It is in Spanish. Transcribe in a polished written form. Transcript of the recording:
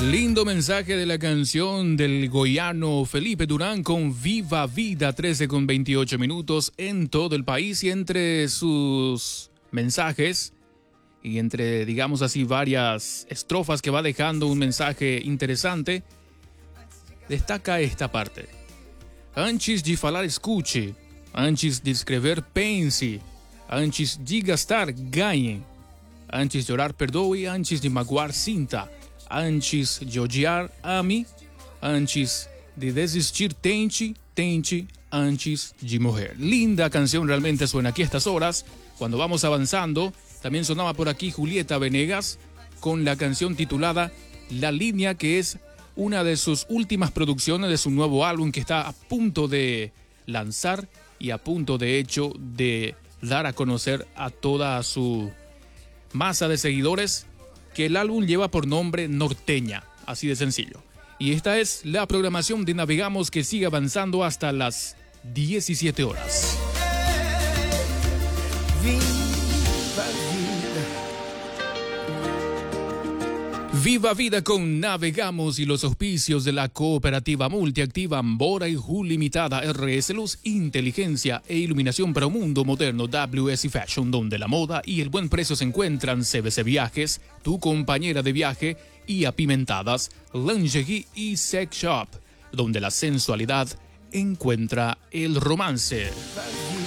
Lindo mensaje de la canción del goiano Felipe Durán con Viva Vida, 13:28 en todo el país, y entre sus mensajes y entre, digamos así, varias estrofas que va dejando un mensaje interesante, destaca esta parte. Antes de falar escute, antes de escrever pense, antes de gastar ganhe, antes de orar perdoe, antes de magoar sinta, antes de odiar ame, antes de desistir tente, antes de morrer. Linda canción realmente suena aquí a estas horas. Cuando vamos avanzando, también sonaba por aquí Julieta Venegas con la canción titulada La Línea, que es una de sus últimas producciones de su nuevo álbum que está a punto de lanzar y a punto de hecho de dar a conocer a toda su masa de seguidores, que el álbum lleva por nombre Norteña, así de sencillo. Y esta es la programación de Navegamos, que sigue avanzando hasta las 17 horas. Viva Vida con Navegamos y los auspicios de la cooperativa multiactiva Ambora y Ju Limitada, RS Luz, inteligencia e iluminación para un mundo moderno, WS Fashion, donde la moda y el buen precio se encuentran, CBC Viajes, tu compañera de viaje, y Apimentadas, Lingerie y Sex Shop, donde la sensualidad encuentra el romance.